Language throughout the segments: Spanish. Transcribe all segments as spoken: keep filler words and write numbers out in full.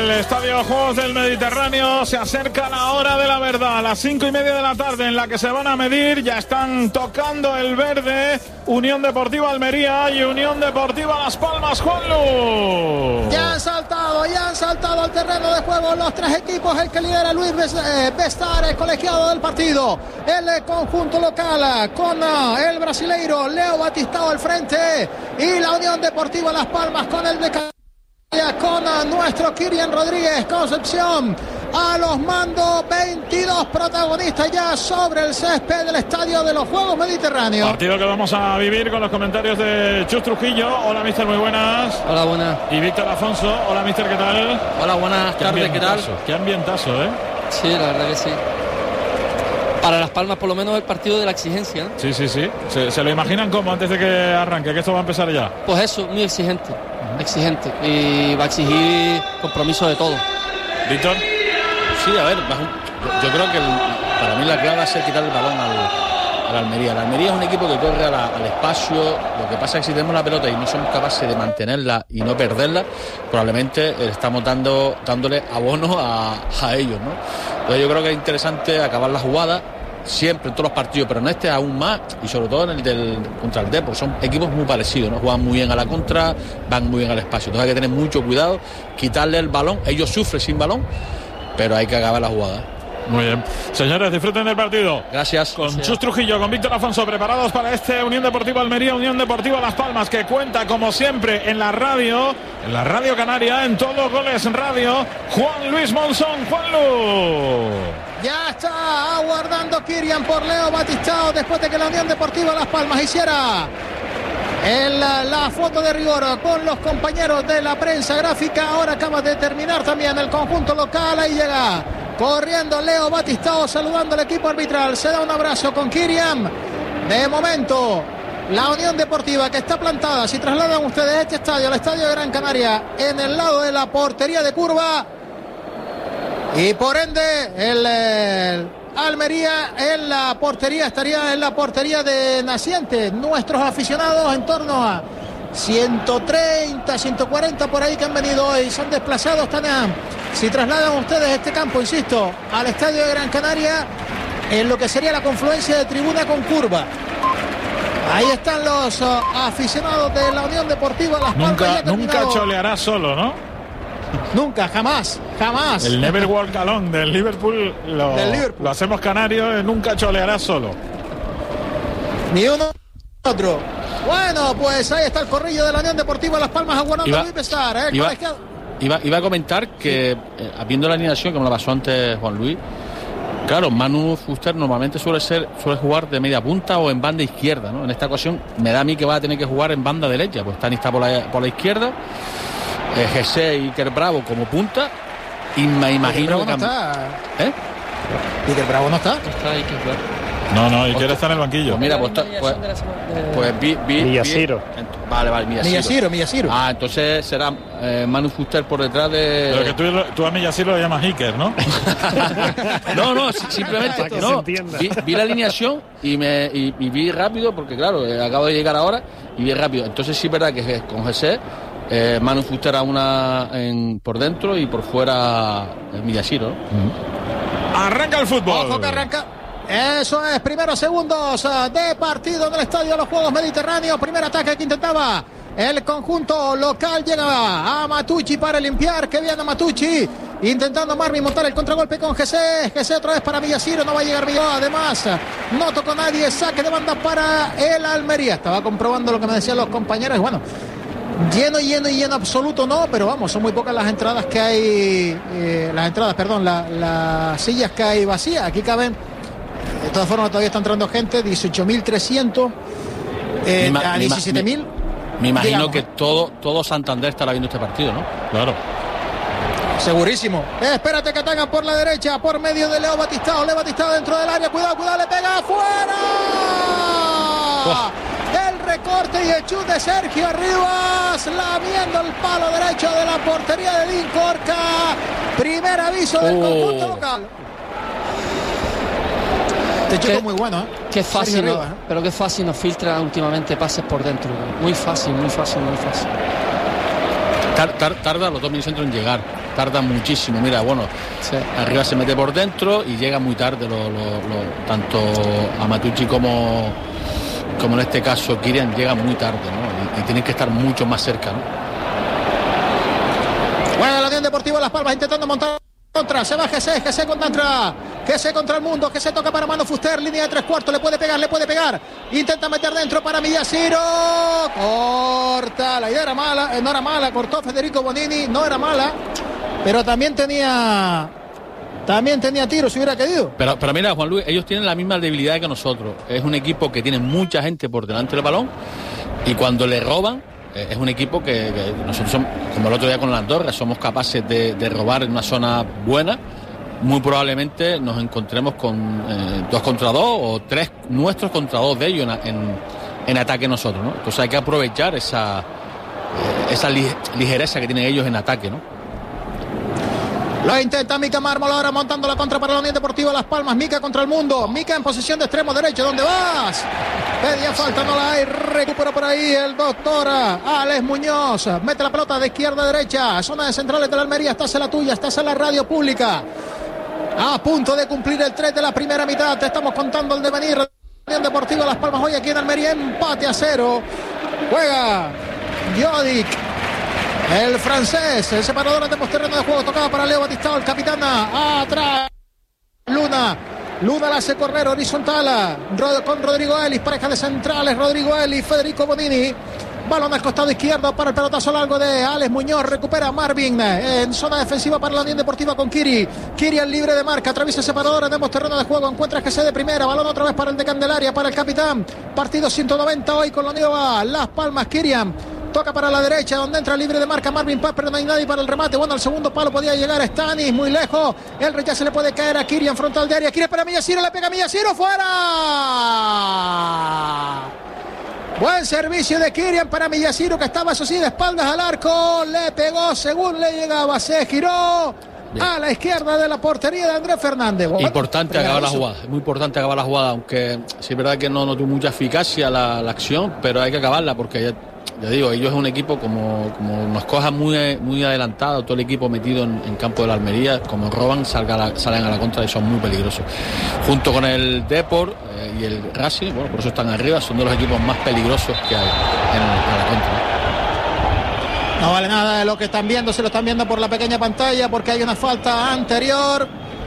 el Estadio Juegos del Mediterráneo. Se acerca la hora de la verdad, a las cinco y media de la tarde, en la que se van a medir. Ya están tocando el verde Unión Deportiva Almería y Unión Deportiva Las Palmas. Juanlu. Ya han saltado, ya han saltado al terreno de juego los tres equipos. El que lidera Luis Bestar, el colegiado del partido. El conjunto local con el brasileiro Leo Batistao al frente. Y la Unión Deportiva Las Palmas con el de con nuestro Kirian Rodríguez Concepción a los mandos. Veintidós protagonistas ya sobre el césped del Estadio de los Juegos Mediterráneos. Partido que vamos a vivir con los comentarios de Chus Trujillo. Hola, mister, muy buenas. Hola, buenas. Y Víctor Afonso. Hola, mister, ¿qué tal? Hola, buenas tardes, ¿qué tal? Qué ambientazo, ¿eh? Sí, la verdad que sí. Para Las Palmas, por lo menos, el partido de la exigencia, ¿no? Sí, sí, sí. ¿Se, se lo imaginan como antes de que arranque, que esto va a empezar ya? Pues eso, muy exigente. Uh-huh. Exigente. Y va a exigir compromiso de todo. ¿Víctor? Sí, a ver, yo, yo creo que el, para mí la clave va a ser quitar el balón al, al Almería. El Almería es un equipo que corre a la, al espacio. Lo que pasa es que si tenemos la pelota y no somos capaces de mantenerla y no perderla, probablemente estamos dando dándole abono a, a ellos, ¿no? Entonces yo creo que es interesante acabar la jugada siempre en todos los partidos, pero en este aún más, y sobre todo en el del contra el Depor. Son equipos muy parecidos, ¿no? Juegan muy bien a la contra, van muy bien al espacio. Entonces hay que tener mucho cuidado, quitarle el balón. Ellos sufren sin balón, pero hay que acabar la jugada. Muy bien. Señores, disfruten del partido. Gracias. Con Gracias. Chus Trujillo, con Víctor Afonso, preparados para este Unión Deportiva Almería, Unión Deportiva Las Palmas, que cuenta, como siempre, en la radio, en la Radio Canaria, en Todo Goles Radio, Juan Luis Monzón. Juanlu. Ya está aguardando Kirian por Leo Batistao después de que la Unión Deportiva Las Palmas hiciera el, la foto de rigor con los compañeros de la prensa gráfica. Ahora acaba de terminar también el conjunto local. Ahí llega corriendo Leo Batistao saludando al equipo arbitral. Se da un abrazo con Kirian. De momento, la Unión Deportiva, que está plantada, si trasladan ustedes este estadio al estadio de Gran Canaria, en el lado de la portería de curva. Y por ende, el, el Almería en la portería, estaría en la portería de Naciente. Nuestros aficionados en torno a ciento treinta, ciento cuarenta por ahí que han venido hoy, se han desplazado. Están a, si trasladan ustedes este campo, insisto, al estadio de Gran Canaria, en lo que sería la confluencia de tribuna con curva. Ahí están los uh, aficionados de la Unión Deportiva Las Palmas. Nunca, nunca choleará solo, ¿no? Nunca, jamás, jamás. El Never Walk Alone del Liverpool lo, del Liverpool. Lo hacemos canario, nunca choleará solo. Ni uno ni otro. Bueno, pues ahí está el corrillo de la Unión Deportiva Las Palmas aguardando a Luis Bestar, ¿eh? Iba, iba, iba a comentar que, sí. eh, viendo la alineación, como la pasó antes Juan Luis, claro, Manu Fuster normalmente suele ser suele jugar de media punta o en banda izquierda, ¿no? En esta ocasión me da a mí que va a tener que jugar en banda derecha, pues Tani está por la, por la izquierda. Eh, Jesse y Iker Bravo como punta, y me imagino Iker Bravo que no está. ¿Eh? Iker Bravo no está. Está Iker Bravo. No, no, Iker está en el banquillo. Pues mira, pues, pues, pues vi, vi, Miyashiro. vi vale, vale, Miyashiro. Miyashiro, Miyashiro. Ah, entonces será eh, Manu Fuster por detrás de. Pero que tú, tú a Miyashiro lo llamas Iker, ¿no? no, no, simplemente que no. se Vi, vi la alineación y me y, y vi rápido, porque claro, eh, acabo de llegar ahora y vi rápido. Entonces sí es verdad que con Jesse Eh, Manu Fuster a una en, por dentro y por fuera eh, Miyashiro, ¿no? Mm. Arranca el fútbol. Ojo que arranca. Eso es, primeros segundos de partido en el Estadio de los Juegos Mediterráneos. Primer ataque que intentaba el conjunto local. Llega a Matucci para limpiar. Que viene Matucci intentando Marvin montar el contragolpe con Jesse. Jesse otra vez para Miyashiro. No va a llegar Miyashiro. Además, no tocó nadie. Saque de banda para el Almería. Estaba comprobando lo que me decían los compañeros. Bueno, lleno, lleno y lleno absoluto no, pero vamos, son muy pocas las entradas que hay, eh, las entradas, perdón, la, las sillas que hay vacías. Aquí caben, de todas formas todavía está entrando gente, dieciocho mil trescientos eh, ma, a diecisiete mil. Me, me imagino digamos, que todo, todo Santander estará viendo este partido, ¿no? Claro. Segurísimo. Eh, espérate que atacan por la derecha, por medio de Leo Batistao. Leo Batistao dentro del área, cuidado, cuidado, le pega afuera. Oh. El recorte y el chut de Sergio Rivas, lamiendo el palo derecho de la portería de Dean Corca. Primer aviso del oh. conjunto local. Este chico es muy bueno, ¿eh? Qué fácil, no, Rivas, ¿eh? Pero qué fácil nos filtra últimamente pases por dentro. Muy fácil, muy fácil, muy fácil. Tar, tar, tarda los dos minutos en llegar. tarda muchísimo. Mira, bueno, sí. Arriba se mete por dentro y llega muy tarde, lo, lo, lo, tanto Amatucci como, como en este caso Kylian llegan muy tarde, ¿no? Y, y tienen que estar mucho más cerca, ¿no? Bueno, la Unión Deportiva Las Palmas intentando montar contra, se va G C, G C contra, G C contra el mundo, G C toca para Manu Fuster, línea de tres cuartos, le puede pegar, le puede pegar, intenta meter dentro para Millasiro, corta, la idea era mala, eh, no era mala, cortó Federico Bonini, no era mala, pero también tenía, también tenía tiro si hubiera querido. Pero, pero mira, Juan Luis, ellos tienen la misma debilidad que nosotros, es un equipo que tiene mucha gente por delante del balón y cuando le roban, es un equipo que, que nosotros somos, como el otro día con la Andorra, somos capaces de, de robar en una zona buena. Muy probablemente nos encontremos con eh, dos contra dos o tres nuestros contra dos de ellos en, en, en ataque nosotros, ¿no? Entonces hay que aprovechar esa, eh, esa ligereza que tienen ellos en ataque, ¿no? Lo intenta Mica Mármol ahora montando la contra para la Unión Deportiva Las Palmas. Mica contra el mundo. Mica en posición de extremo derecho. ¿Dónde vas? Pedía falta, no la hay. Recupera por ahí el doctor Alex Muñoz. Mete la pelota de izquierda a derecha. Zona de centrales de la Almería. Estás en la tuya, estás en la radio pública. A punto de cumplir el tres de la primera mitad. Te estamos contando el devenir. La Unión Deportiva Las Palmas hoy aquí en Almería. Empate a cero. Juega Jodic. El francés, el separador de terreno de juego, tocaba para Leo Batistao, el capitán atrás. Luna, Luna la hace correr horizontal con Rodrigo Ellis, pareja de centrales, Rodrigo Ellis, Federico Bonini. Balón al costado izquierdo para el pelotazo largo de Alex Muñoz, recupera Marvin en zona defensiva para la Unión Deportiva con Kiri. Kiri al libre de marca, atraviesa el separador de terreno de juego, encuentra que se de primera, balón otra vez para el de Candelaria, para el capitán. Partido ciento noventa hoy con la Unión Las Palmas, Kirian. Toca para la derecha, donde entra libre de marca Marvin Paz, pero no hay nadie para el remate. Bueno, al segundo palo podía llegar Stanis, muy lejos. El rechazo le puede caer a Kirian, frontal de área. Quiere para Millasiro, le pega a Millasiro, fuera. Buen servicio de Kirian para Millasiro, que estaba, eso sí, de espaldas al arco. Le pegó según le llegaba, se giró. Bien. A la izquierda de la portería de Andrés Fernández. Bueno, importante acabar la jugada, muy importante acabar la jugada, aunque sí es verdad que no, no tuvo mucha eficacia la, la acción, pero hay que acabarla porque ya, ya digo, ellos es un equipo como, como nos coja muy, muy adelantado, todo el equipo metido en, en campo de la Almería, como roban, salga la, salen a la contra y son muy peligrosos. Junto con el Depor eh, y el Racing, bueno, por eso están arriba, son de los equipos más peligrosos que hay en, en la contra. No vale nada de lo que están viendo, se lo están viendo por la pequeña pantalla porque hay una falta anterior.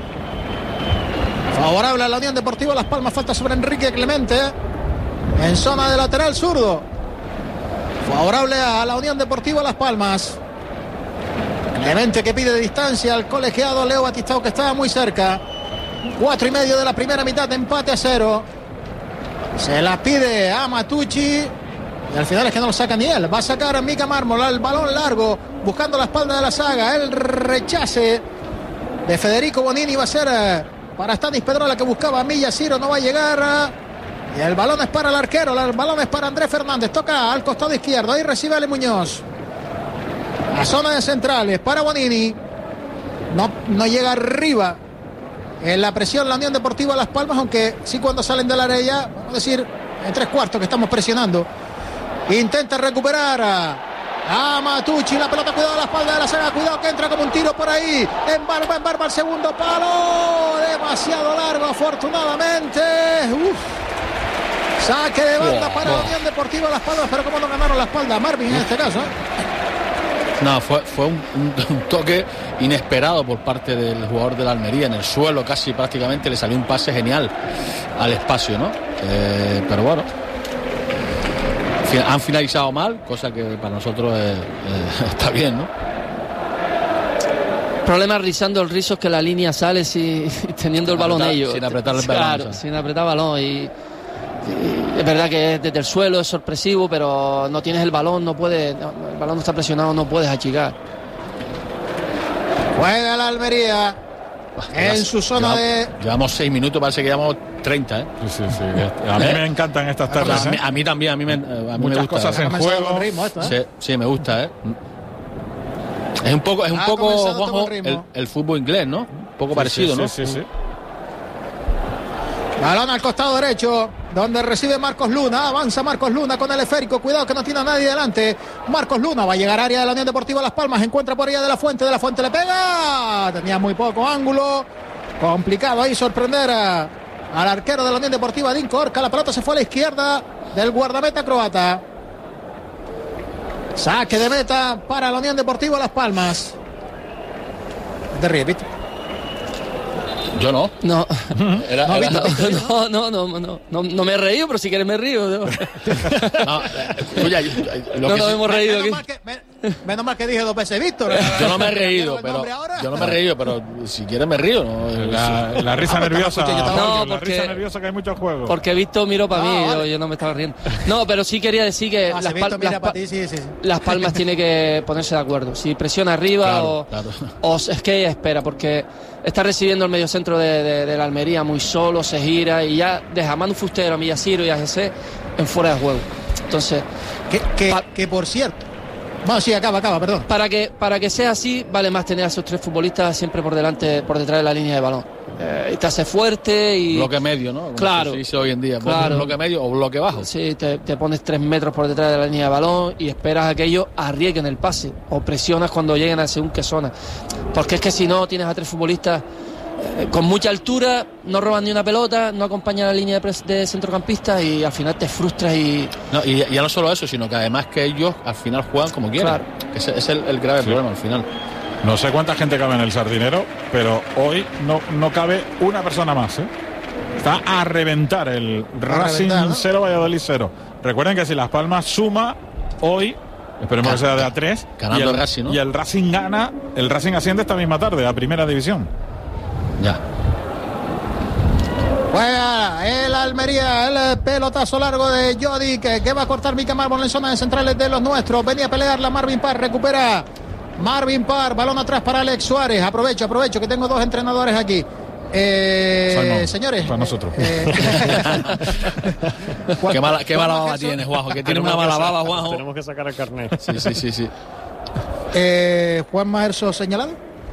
Favorable a la Unión Deportiva Las Palmas, falta sobre Enrique Clemente en zona de lateral zurdo. Favorable a la Unión Deportiva Las Palmas. Clemente que pide distancia al colegiado Leo Batistao, que estaba muy cerca. Cuatro y medio de la primera mitad, de empate a cero. Se la pide a Matucci. Y al final es que no lo saca ni él. Va a sacar a Mica Mármol el balón largo, buscando la espalda de la saga. El rechace de Federico Bonini va a ser para Stanis Pedrola, que buscaba a Millasiro. No va a llegar. Y el balón es para el arquero. El balón es para Andrés Fernández. Toca al costado izquierdo. Ahí recibe Ale Muñoz. A zona de centrales para Bonini. No, no llega arriba en la presión la Unión Deportiva Las Palmas, aunque sí cuando salen del área, vamos a decir, en tres cuartos que estamos presionando. Intenta recuperar a Matucci, la pelota, cuidado a la espalda de la saga, cuidado que entra como un tiro por ahí, en barba, en barba, el segundo palo, demasiado largo afortunadamente. Uf. Saque de banda para la Unión Deportiva Las Palmas, pero cómo no ganaron la espalda Marvin en este caso, ¿eh? No, fue, fue un, un, un toque inesperado por parte del jugador de la Almería, en el suelo casi prácticamente le salió un pase genial al espacio, ¿no? Eh, pero bueno, han finalizado mal, cosa que para nosotros eh, eh, está bien, ¿no? El problema rizando el rizo es que la línea sale si, teniendo el balón apretar, ellos. Sin apretar el balón. Claro, sin apretar el balón. Y, y es verdad que es desde el suelo, es sorpresivo, pero no tienes el balón, no puedes, no, el balón no está presionado, no puedes achicar. Juega la Almería en su zona llevamos, de... Llevamos seis minutos, parece que llevamos treinta, ¿eh? Sí, sí, sí. A mí ¿Eh? me encantan estas tardes, a, ¿eh? mí, a mí también, a mí me, a mí Muchas me gusta. cosas en juego. Ritmo esto, ¿eh? Sí, sí, me gusta, ¿eh? Es un poco, es un poco Juanjo, el, el fútbol inglés, ¿no? Un poco sí, parecido, sí, ¿no? Sí, sí, sí. Balón al costado derecho, donde recibe Marcos Luna. Avanza Marcos Luna con el esférico. Cuidado que no tiene a nadie delante. Marcos Luna va a llegar al área de la Unión Deportiva Las Palmas. Encuentra por allá de la Fuente. De la Fuente le pega. Tenía muy poco ángulo. Complicado ahí sorprender a, al arquero de la Unión Deportiva, Dinko Orca. La pelota se fue a la izquierda del guardameta croata. Saque de meta para la Unión Deportiva Las Palmas. Te ríes, ¿viste? Yo no. No. Era, No, era- Víctor, Víctor. No, no, no, no, no, no, no me he reído, pero si quieres me río. No, no, eh, oye, yo- yo- lo no que nos sí- hemos reído Menos aquí. mal, que, me- menos mal que dije dos veces Víctor. yo no me he reído, ¿El pero nombre ahora? yo no me he reído, pero si quieres me río, ¿no? La, la risa Ah, pues, nerviosa. escucha, yo estaba- Mario, No, la porque- risa nerviosa que hay muchos juegos. Porque Víctor miró para Ah, mí, vale. yo, yo no me estaba riendo. No, pero sí quería decir que Ah, las, si Víctor pal- mira las para pa- ti, sí, sí, sí. Las Palmas tiene que ponerse de acuerdo. Si presiona arriba Claro, o, claro. o es que ella espera, porque está recibiendo el mediocentro de, de, de la Almería muy solo, se gira y ya deja a Manu Fustero, a Millaciro y a Jesse en fuera de juego. Entonces, Que, que, Pa- que por cierto. Bueno, sí, acaba, acaba, perdón. para que, para que sea así, vale más tener a esos tres futbolistas siempre por delante, por detrás de la línea de balón. Eh, y te hace fuerte y... Bloque medio, ¿no? Como Claro. se dice hoy en día. Claro. Bloque medio o bloque bajo. Sí, te, te pones tres metros por detrás de la línea de balón y esperas a que ellos arriesguen el pase o presionas cuando lleguen a según qué zona. Porque es que si no tienes a tres futbolistas eh, con mucha altura, no roban ni una pelota, no acompañan la línea de, pres- de centrocampistas y al final te frustras y... No, y ya no solo eso, sino que además que ellos al final juegan como quieren. Claro. Que ese es el, el grave problema al final. No sé cuánta gente cabe en el Sardinero, pero hoy no, no cabe una persona más, ¿eh? Está a reventar el Racing reventar, ¿no? cero, Valladolid cero. Recuerden que si Las Palmas suma hoy, esperemos que sea de a tres, Ganando y el, el Racing, ¿no? y el Racing gana, el Racing asciende esta misma tarde a Primera División. Ya. Juega el Almería, el pelotazo largo de Jody, que, que va a cortar Mica Mármol en zona de centrales de los nuestros. Venía a pelearla Marvin Parr, recupera Marvin Parr, balón atrás para Alex Suárez. Aprovecho, aprovecho que tengo dos entrenadores aquí. Eh, Simón, señores, para nosotros. eh, Qué mala, qué mala baba Gerson, tienes, Juanjo. Que tiene Tenemos una que mala sa- baba, Juanjo. Tenemos que sacar el carnet. Sí, sí, sí, sí. eh, Juan Maerso señalado.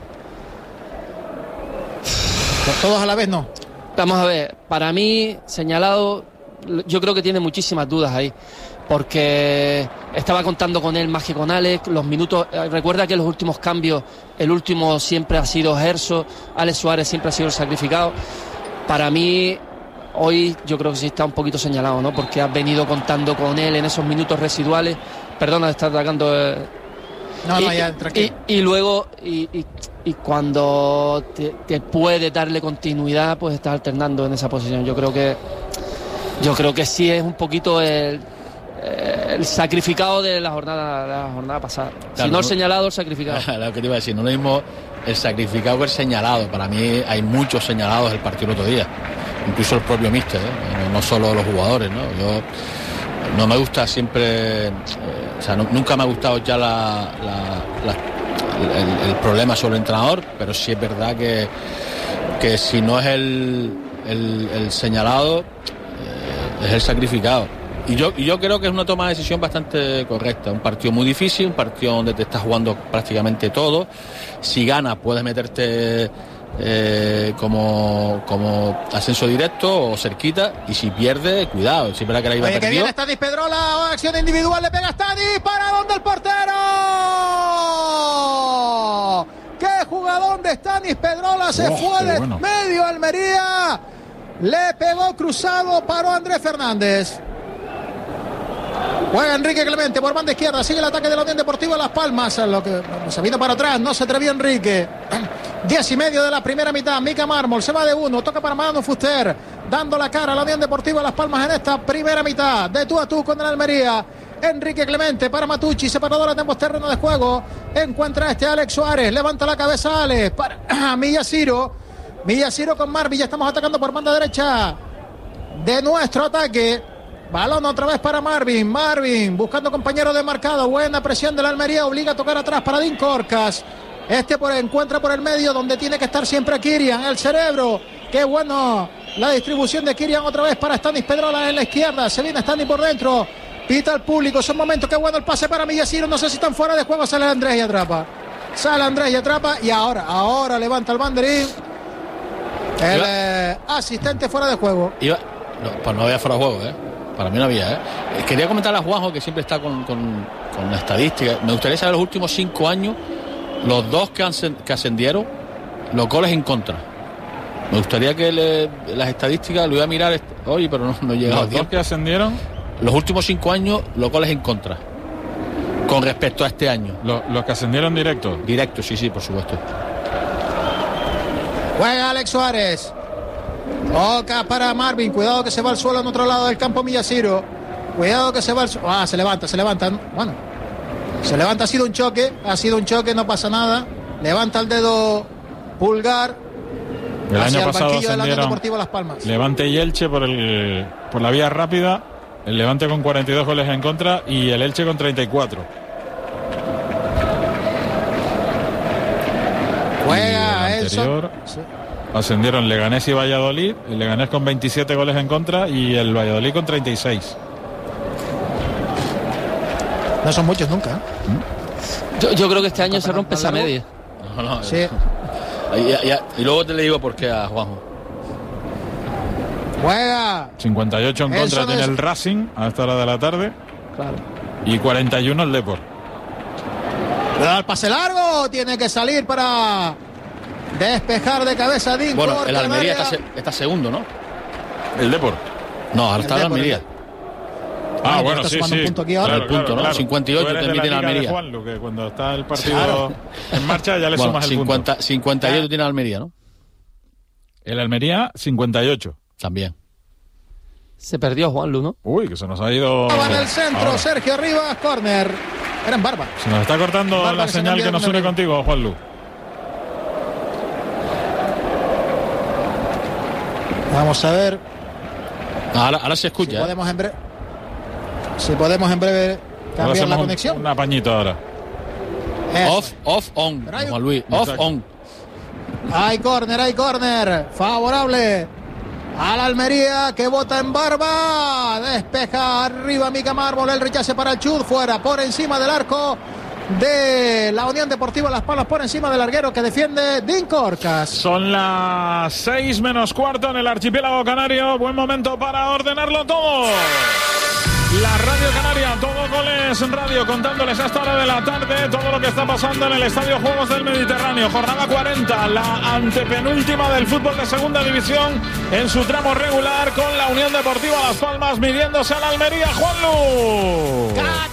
Todos a la vez no. Vamos a ver, para mí, señalado, yo creo que tiene muchísimas dudas ahí, porque estaba contando con él más que con Alex, los minutos, eh, recuerda que los últimos cambios, el último siempre ha sido Gerson, Alex Suárez siempre ha sido el sacrificado. Para mí, hoy yo creo que sí está un poquito señalado, ¿no? Porque has venido contando con él en esos minutos residuales, perdona de estar atacando... Eh, No, no, y, ya, tranquilo. y- y luego, y, y- y cuando te, te puede darle continuidad, pues estás alternando en esa posición. Yo creo que yo creo que sí es un poquito el, el sacrificado de la jornada, de la jornada pasada. Claro, si no el no- señalado, el sacrificado. Lo que te iba a decir, no es lo mismo el sacrificado que el señalado. Para mí hay muchos señalados del partido el otro día. Incluso el propio míster, ¿eh? no, no solo los jugadores, ¿no? Yo no me gusta siempre, eh, o sea, no- nunca me ha gustado ya la, la- la- el, el problema sobre el entrenador, pero sí es verdad que, que si no es el, el- el señalado, eh, es el sacrificado. Y yo, y yo creo que es una toma de decisión bastante correcta. Un partido muy difícil, un partido donde te estás jugando prácticamente todo. Si ganas puedes meterte eh, como, como ascenso directo o cerquita, y si pierdes, cuidado. Si es verdad que la iba Oye, que perdido. viene Stanis Pedrola, acción individual, le pega Stanis, para donde el portero. ¡Qué jugadón de Stanis Pedrola! Se Oh, fue qué de bueno. medio Almería, le pegó cruzado, paró Andrés Fernández. Juega Enrique Clemente por banda izquierda, sigue el ataque de la Unión Deportiva Las Palmas, lo que se vino para atrás, no se atrevió Enrique. Diez y medio de la primera mitad, Mica Mármol se va de uno, toca para Manu Fuster, dando la cara a la Unión Deportiva Las Palmas en esta primera mitad, de tú a tú con el Almería. Enrique Clemente para Matucci, separadora de ambos terrenos de juego, encuentra a este Alex Suárez, levanta la cabeza Alex, para Millaciro, Millaciro con Marvin, ya estamos atacando por banda derecha de nuestro ataque. Balón otra vez para Marvin. Marvin buscando compañero de marcado. Buena presión de la Almería. Obliga a tocar atrás para Dinko Orcas. Este por, encuentra por el medio donde tiene que estar siempre Kirian. El cerebro. Qué bueno la distribución de Kirian otra vez para Stanis Pedrola en la izquierda. Se viene Stanis por dentro. Pita al público. Es un momento. Qué bueno el pase para Millaciro. No sé si están fuera de juego. Sale Andrés y atrapa. Sale Andrés y atrapa. Y ahora, ahora levanta el banderín. El eh, asistente fuera de juego. Iba, no, pues no había fuera de juego, ¿eh? Para mí no había, ¿eh? Quería comentar a Juanjo, que siempre está con, con, con estadísticas. Me gustaría saber los últimos cinco años, los dos que, han, que ascendieron, los goles en contra. Me gustaría que le, las estadísticas, lo iba a mirar hoy, pero no, no he llegado. ¿Los dos que ascendieron? Los últimos cinco años, los goles en contra. Con respecto a este año. Los, los que ascendieron directo. Directo, sí, sí, por supuesto. Juega Alex Suárez. Toca para Marvin. Cuidado que se va al suelo en otro lado del campo Millaciro. Cuidado que se va al suelo. Ah, se levanta, se levanta. Bueno, se levanta. Ha sido un choque. Ha sido un choque, no pasa nada. Levanta el dedo pulgar. El hacia año el pasado banquillo del Unión ascendieron Deportivo Las Palmas. Levante y Elche por, el, por la vía rápida. El Levante con cuarenta y dos goles en contra y el Elche con treinta y cuatro. Juega Elson. Sí. Ascendieron Leganés y Valladolid. El Leganés con veintisiete goles en contra y el Valladolid con treinta y seis. No son muchos nunca, ¿eh? Yo, yo creo que este año se rompe esa media. No, no, Sí. Y, y, y luego te le digo por qué a Juanjo. Juega. cincuenta y ocho en contra Elson tiene es... el Racing a esta hora de la tarde. Claro. Y cuarenta y uno el Depor. El pase largo. Tiene que salir para despejar de cabeza Dinko. Bueno, el Almería está, se, está segundo, ¿no? El Depor. No, ahora está el Almería. Ah, Ah, bueno, está sí, sumando sí. un punto aquí ahora. Claro, el punto, ¿no? cincuenta y ocho te emite en Almería. Juanlu, que cuando está el partido Claro. en marcha ya le Bueno, sumas el cincuenta, punto. cincuenta y ocho tiene Almería, ¿no? El Almería, cincuenta y ocho. También. Se perdió Juanlu, ¿no? Uy, que se nos ha ido. Va en el centro, Ahora. Sergio Rivas, córner. Era en Barba. Se nos está cortando Barba la que se señal cambia que nos con une el- contigo, Juanlu. Vamos a ver Ahora, ahora se si escucha. ¿eh? podemos en breve. Si podemos en breve Ahora cambiar hacemos la un- conexión. Un apañito ahora. Eso. Off, off, on. Pero hay un- Juan Luis, off, Exacto. on. Hay córner, hay córner. Favorable al Almería que bota en Barba. Despeja arriba Mica Mármol. El rechace para el Chud. Fuera por encima del arco de la Unión Deportiva Las Palmas. Por encima del larguero que defiende Dinko Orcas. Son las seis menos cuarto en el archipiélago canario. Buen momento para ordenarlo todo. La Radio Canaria, todo Goles Radio, contándoles a esta hora de la tarde todo lo que está pasando en el Estadio Juegos del Mediterráneo. Jornada cuarenta, la antepenúltima del fútbol de segunda división en su tramo regular, con la Unión Deportiva Las Palmas midiéndose a la Almería. Juanlu.